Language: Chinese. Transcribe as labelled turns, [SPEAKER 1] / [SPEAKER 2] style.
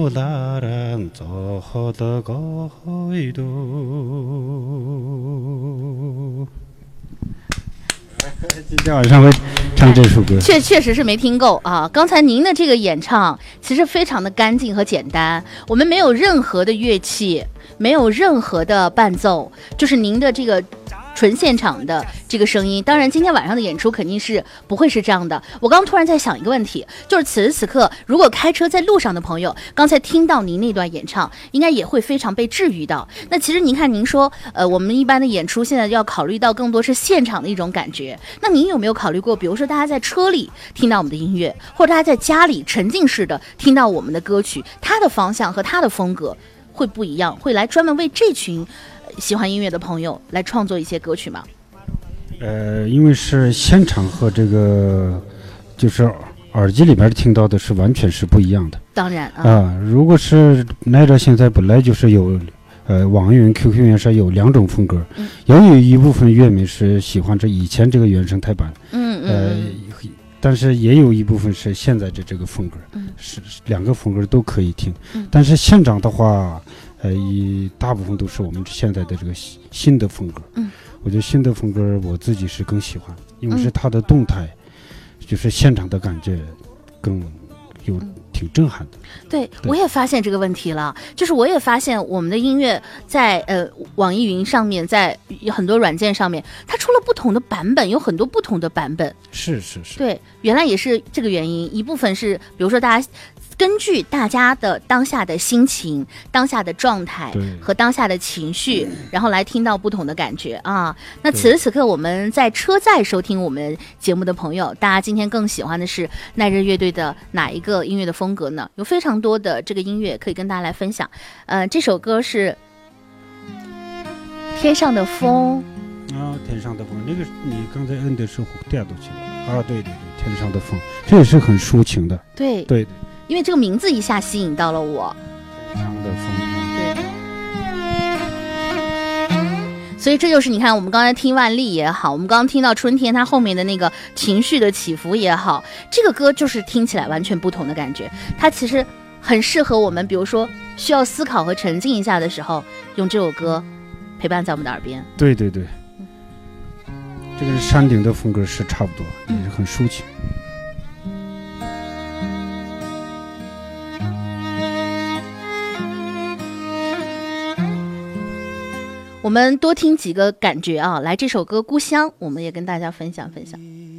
[SPEAKER 1] 나랑 저허더거이도今天晚上会唱这首歌，
[SPEAKER 2] 确实是没听够啊！刚才您的这个演唱其实非常的干净和简单，我们没有任何的乐器，没有任何的伴奏，就是您的这个纯现场的这个声音。当然今天晚上的演出肯定是不会是这样的。我刚突然在想一个问题，就是此时此刻如果开车在路上的朋友刚才听到您那段演唱，应该也会非常被治愈到。那其实您看您说我们一般的演出现在要考虑到更多是现场的一种感觉，那您有没有考虑过，比如说大家在车里听到我们的音乐，或者大家在家里沉浸式的听到我们的歌曲，它的方向和它的风格会不一样，会来专门为这群喜欢音乐的朋友来创作一些歌曲吗？
[SPEAKER 1] 因为是现场和这个就是耳机里边听到的是完全是不一样的。
[SPEAKER 2] 当然
[SPEAKER 1] 如果是奈着现在本来就是有网易云 QQ 云上有两种风格，有一部分乐迷是喜欢这以前这个原声态版，但是也有一部分是现在的这个风格，是两个风格都可以听，但是现场的话大部分都是我们现在的这个新的风格，我觉得新的风格我自己是更喜欢，因为是它的动态，就是现场的感觉更有挺震撼的。
[SPEAKER 2] 对，我也发现这个问题了，就是我也发现我们的音乐在网易云上面，在很多软件上面，它出了不同的版本，有很多不同的版本。
[SPEAKER 1] 是。
[SPEAKER 2] 对，原来也是这个原因，一部分是比如说大家根据大家的当下的心情、当下的状态和当下的情绪，然后来听到不同的感觉啊。那此时此刻我们在车载收听我们节目的朋友，大家今天更喜欢的是耐热乐队的哪一个音乐的风格呢？有非常多的这个音乐可以跟大家来分享。这首歌是天上的风
[SPEAKER 1] 天上的风，那个你刚才摁的是电动去了对，天上的风，这也是很抒情的。对，
[SPEAKER 2] 因为这个名字一下吸引到了我。
[SPEAKER 1] 天上的风，
[SPEAKER 2] 对。所以这就是你看，我们刚才听万丽也好，我们刚刚听到春天它后面的那个情绪的起伏也好，这个歌就是听起来完全不同的感觉。它其实很适合我们，比如说需要思考和沉浸一下的时候，用这首歌陪伴在我们的耳边。
[SPEAKER 1] 对，这个山顶的风格是差不多，也是很抒情。
[SPEAKER 2] 我们多听几个感觉啊，来这首歌《故乡》，我们也跟大家分享分享。